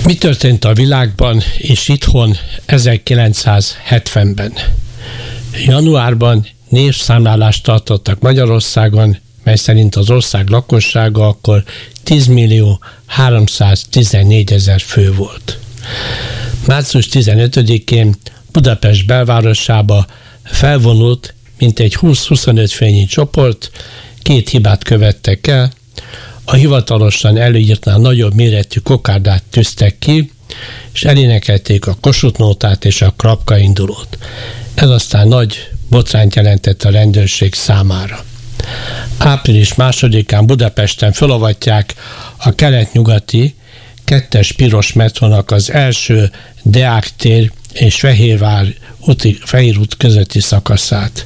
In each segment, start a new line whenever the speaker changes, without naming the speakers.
Mi történt a világban és itthon 1970-ben? Januárban népszámlálást tartottak Magyarországon, mely szerint az ország lakossága akkor 10.314.000 fő volt. Március 15-én Budapest belvárosába felvonult mintegy 20-25 főnyi csoport, 2 hibát követtek el. A hivatalosan előírtnál nagyobb méretű kokárdát tűztek ki, és elénekelték a Kossuth Nótát és a Klapka indulót. Ez aztán nagy botrányt jelentett a rendőrség számára. Április 2-án Budapesten felavatják a kelet-nyugati 2-es piros metrónak az első Deák tér és Fehér út közötti szakaszát.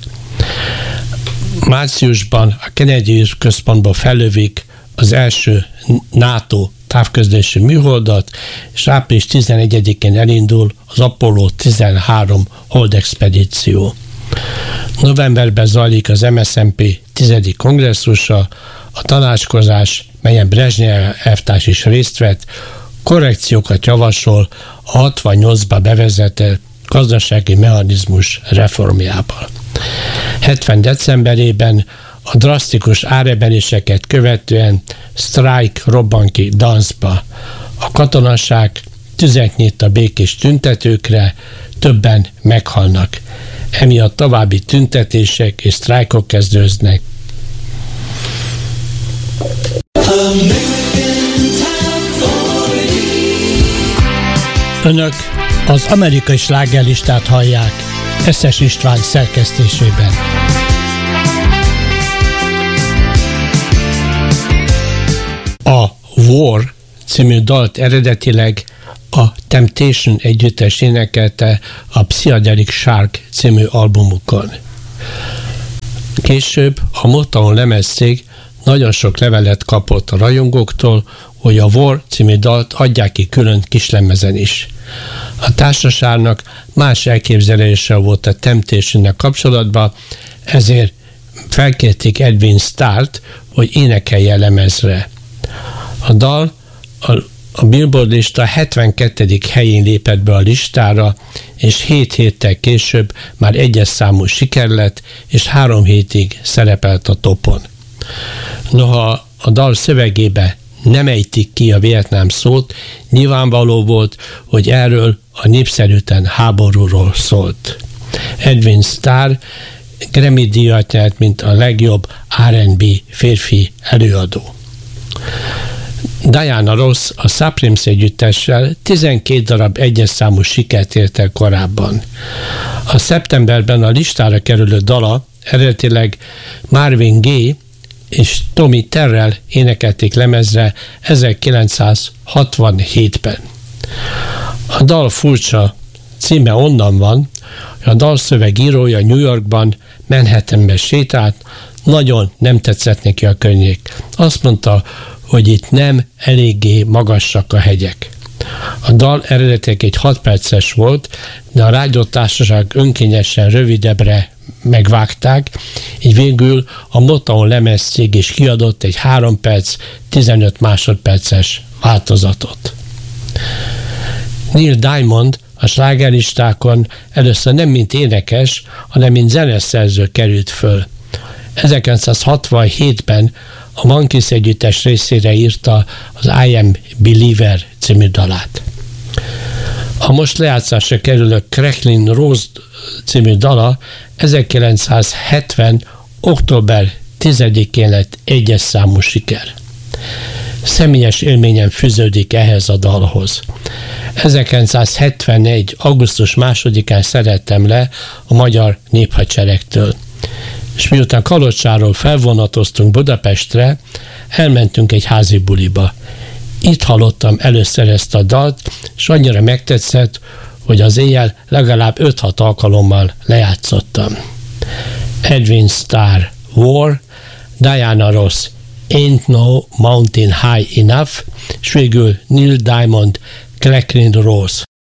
Márciusban a Kennedy központból fellövik az első NATO távközlési műholdat, és április 11-én elindul az Apollo 13 holdexpedíció. Novemberben zajlik az MSZNP 10. kongresszusa, a tanácskozás, melyen Brezsnyev elvtárs is részt vett, korrekciókat javasol a 68-ba bevezetett gazdasági mechanizmus reformjában. 70. decemberében a drasztikus áremeléseket követően sztrájk robban ki Danszba. A katonaság tüzet nyit a békés tüntetőkre, többen meghalnak. Emiatt további tüntetések és sztrájkok kezdődnek. Önök az amerikai slágerlistát hallják Eszes István szerkesztésében. A War című dalt eredetileg a Temptation együttes énekelte a Psychedelic Shark című albumukon. Később a Motown lemezcég nagyon sok levelet kapott a rajongóktól, hogy a War című dalt adják ki külön kislemezen is. A társaságnak más elképzelése volt a Temptation-nek kapcsolatban, ezért felkérték Edwin Starrt, hogy énekelje lemezre. A dal a Billboard lista 72. helyén lépett be a listára, és 7 héttel később már 1-es számú siker lett, és 3 hétig szerepelt a topon. Noha a dal szövegébe nem ejtik ki a Vietnám szót, nyilvánvaló volt, hogy erről a népszerűtlen háborúról szólt. Edwin Starr Grammy-díjat nyert, mint a legjobb R&B férfi előadó. Diana Ross a Supremes együttessel 12 darab 1-es számú sikert ért el korábban. A szeptemberben a listára kerülő dala eredetileg Marvin Gaye és Tommy Terrell énekelték lemezre 1967-ben. A dal furcsa címe onnan van, hogy a dalszöveg írója New Yorkban, Manhattanben sétált, nagyon nem tetszett neki a környék. Azt mondta, hogy itt nem eléggé magasak a hegyek. A dal eredetileg egy 6 perces volt, de a rádiótársaság önkényesen rövidebbre megvágták, így végül a Motown lemezcég is kiadott egy 3 perc, 15 másodperces változatot. Neil Diamond a slágerlistákon először nem mint énekes, hanem mint zeneszerző került föl. 1967-ben a Monkees együttes részére írta az I Am Believer című dalát. A most lejátszásra kerülő Cracklin' Rose című dala 1970. október 10-én lett 1-es számú siker. Személyes élményem fűződik ehhez a dalhoz. 1971. augusztus 2-án szerettem le a magyar néphadseregtől. És miután Kalocsáról felvonatoztunk Budapestre, elmentünk egy házi buliba. Itt hallottam először ezt a dalt, és annyira megtetszett, hogy az éjjel legalább 5-6 alkalommal lejátszottam. Edwin Starr, War, Diana Ross, Ain't No Mountain High Enough, és végül Neil Diamond, Cracklin' Rose.